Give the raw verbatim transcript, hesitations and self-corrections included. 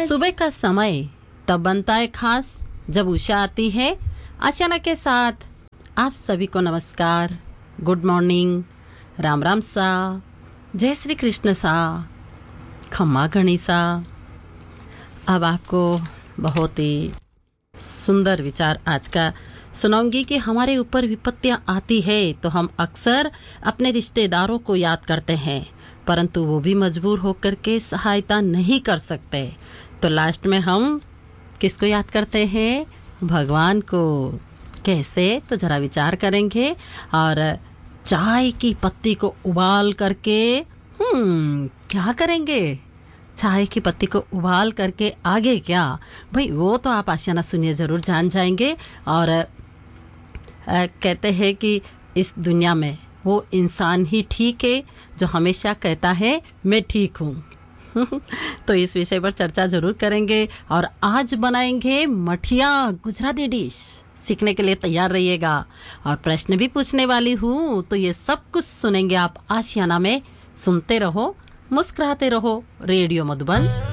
सुबह का समय तब बनता है खास जब उषा आती है आशियाना के साथ। आप सभी को नमस्कार, गुड मॉर्निंग, राम राम सा, जय श्री कृष्ण सा, खम्मा गणिसा। अब आपको बहुत ही सुंदर विचार आज का सुनाऊंगी कि हमारे ऊपर विपत्तियां आती है तो हम अक्सर अपने रिश्तेदारों को याद करते हैं, परंतु वो भी मजबूर होकर के सहायता नहीं कर सकते। तो लास्ट में हम किसको याद करते हैं? भगवान को। कैसे? तो जरा विचार करेंगे। और चाय की पत्ती को उबाल करके हम्म क्या करेंगे? चाय की पत्ती को उबाल करके आगे क्या? भाई वो तो आप आशियाना सुनिए, जरूर जान जाएंगे। और आ, कहते हैं कि इस दुनिया में वो इंसान ही ठीक है जो हमेशा कहता है मैं ठीक हूँ। तो इस विषय पर चर्चा जरूर करेंगे और आज बनाएंगे मठिया गुजराती डिश। सीखने के लिए तैयार रहिएगा और प्रश्न भी पूछने वाली हूँ। तो ये सब कुछ सुनेंगे आप आशियाना में। सुनते रहो, मुस्कुराते रहो। रेडियो मधुबन